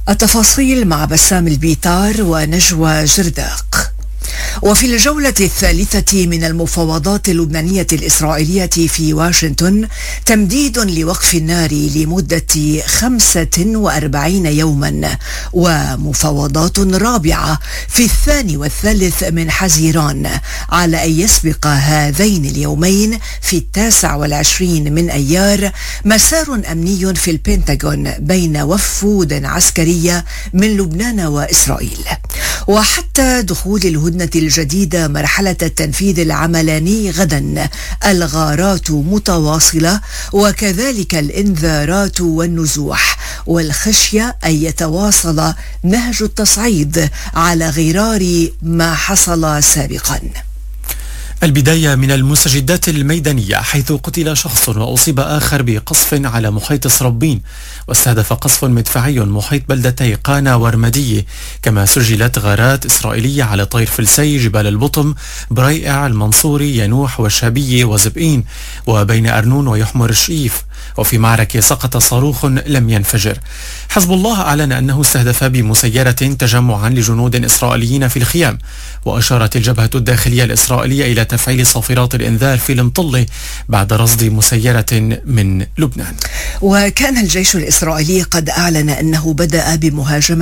التفاصيل مع بسام البيطار ونجوى جرداق. وفي الجولة الثالثة من المفاوضات اللبنانية الإسرائيلية في واشنطن تمديد لوقف النار لمدة 45 يوما، ومفاوضات رابعة في 2 و3 من حزيران، على أن يسبق هذين اليومين في 29 من أيار مسار أمني في البنتاغون بين وفود عسكرية من لبنان وإسرائيل. وحتى دخول الهدنة الجديدة مرحلة التنفيذ العملاني غدا، الغارات متواصلة وكذلك الإنذارات والنزوح، والخشية أن يتواصل نهج التصعيد على غرار ما حصل سابقا. البداية من المستجدات الميدانية، حيث قتل شخص وأصيب آخر بقصف على محيط سربين، واستهدف قصف مدفعي محيط بلدتي قانا ورمدية. كما سجلت غارات إسرائيلية على طير فلسي، جبال البطم، بريئع، المنصوري، ينوح والشابية وزبئين، وبين أرنون ويحمر الشيف. وفي معركة سقط صاروخ لم ينفجر. حزب الله أعلن أنه استهدف بمسيرة تجمعا لجنود إسرائيليين في الخيام. وأشارت الجبهة الداخلية الإسرائيلية إلى تفعيل صافرات الإنذار في المطلة بعد رصد مسيرة من لبنان. وكان الجيش الإسرائيلي قد أعلن أنه بدأ بمهاجمة